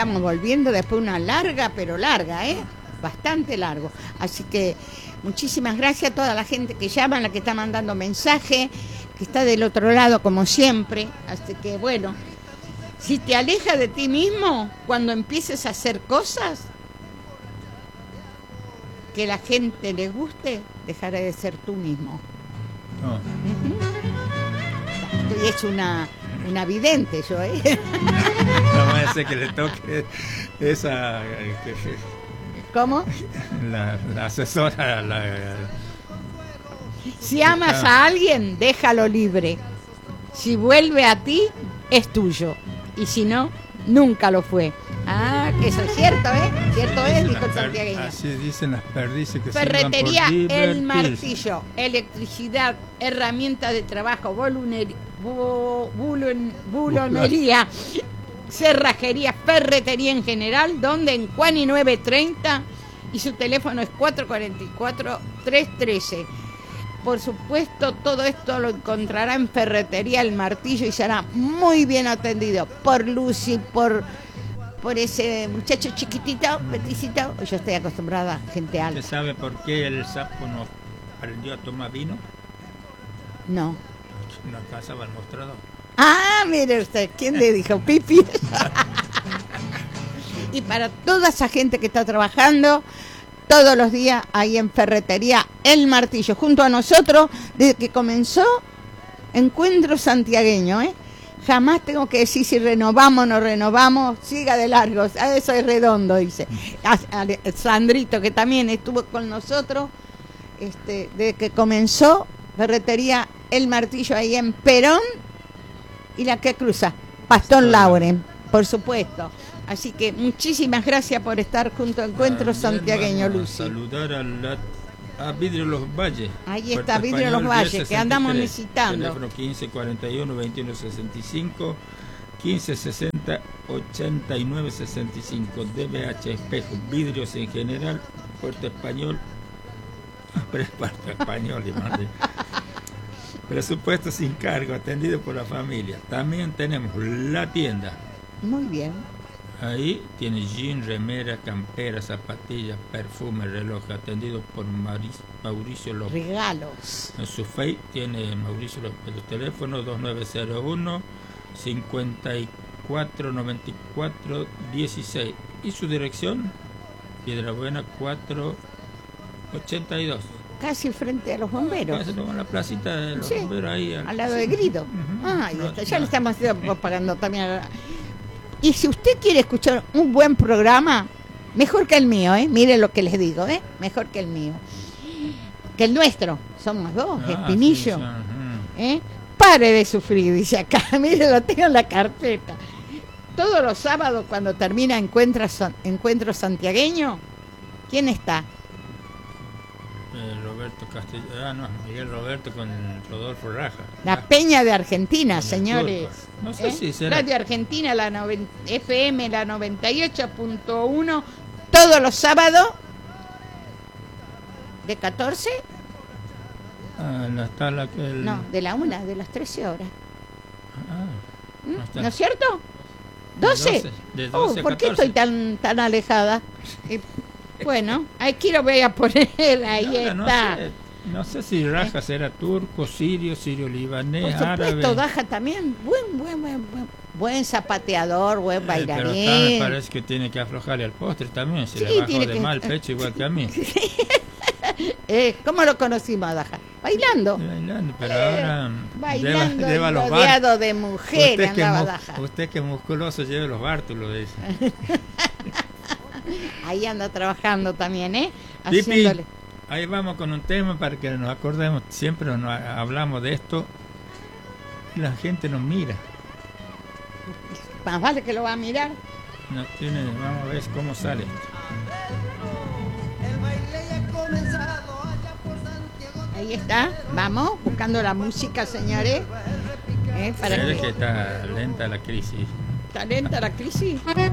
estamos volviendo después de una larga, pero larga, bastante largo. Así que muchísimas gracias a toda la gente que llama, la que está mandando mensaje, que está del otro lado como siempre. Así que bueno, si te alejas de ti mismo, cuando empieces a hacer cosas que la gente le guste, dejaré de ser tú mismo. No. Estoy hecho una vidente yo, No me hace que le toque esa... ¿Cómo? La asesora... Si amas a alguien, déjalo libre. Si vuelve a ti, es tuyo. Y si no, nunca lo fue. Ah, que eso es cierto, Cierto es, dijo el santiagueño. Así dicen las perdices que Ferretería se por El Martillo. Electricidad, herramientas de trabajo, bulonería, cerrajería, ferretería en general, donde en Juani 930 y su teléfono es 444-313. Por supuesto, todo esto lo encontrará en Ferretería El Martillo y será muy bien atendido por Lucy, por ese muchacho chiquitito, peticito. Yo estoy acostumbrada a gente alta. ¿Usted sabe por qué el sapo no aprendió a tomar vino? No. No pasaba al mostrador. Ah, mire usted, ¿quién le dijo? Pipi. Y para toda esa gente que está trabajando todos los días ahí en Ferretería El Martillo, junto a nosotros, desde que comenzó Encuentro Santiagueño, Jamás tengo que decir si renovamos o no renovamos, siga de largo, eso es redondo, dice. Sandrito, que también estuvo con nosotros, desde que comenzó Ferretería El Martillo ahí en Perón y la que cruza, Pastor Lauren, por supuesto. Así que muchísimas gracias por estar junto a Encuentro Santiagueño, Lucy. Saludar a Vidrio Los Valles. Ahí está Vidrio Los Valles, que andamos necesitando. Teléfono 1541-2165, 1560-8965. DBH Espejo, vidrios en general, Puerto Español. Puerto Español, presupuesto sin cargo, atendido por la familia. También tenemos la tienda. Muy bien. Ahí tiene jean, remera, campera, zapatillas, perfume, reloj, atendido por Mauricio López. Regalos. En su Face tiene Mauricio López. El teléfono 2901-5494-16. Y su dirección, Piedrabuena 482. Casi frente a los bomberos. En la placita de los bomberos ahí. Al lado de Grido. Ya le estamos pagando también. Y si usted quiere escuchar un buen programa, mejor que el mío, mire lo que les digo, mejor que el mío, que el nuestro, somos dos, Espinillo, sí. Pare de sufrir, dice acá, mire, lo tengo en la carpeta. Todos los sábados cuando termina Encuentro Santiagueño, ¿quién está? Roberto Castellano, Miguel Roberto con Rodolfo Raja. La Peña de Argentina, señores. No sé si será. Radio Argentina, FM, la 98.1, todos los sábados, ¿de 14? No está No, de la 1, de las 13 horas. No es cierto? ¿12? De 12 a ¿por qué 14? estoy tan alejada? Bueno, aquí lo voy a poner, ahí está. No sé si Raja será turco, sirio libanés, Por árabe. supuesto, Daja también, buen zapateador, buen bailarín. Pero acá me parece que tiene que aflojarle al postre también, se le bajó de mal pecho igual que a mí. ¿Cómo lo conocimos, Daja? Bailando, pero ahora bailando lleva los rodeado de mujeres andaba Daja. Usted que es musculoso lleva los bártulos, dice. Ahí anda trabajando también, Haciéndole. Ahí vamos con un tema para que nos acordemos, siempre hablamos de esto, la gente nos mira. Más vale que lo va a mirar. Vamos a ver cómo sale. Ahí está, vamos, buscando la música, señores. Para que está lenta la crisis. ¿Está lenta la crisis?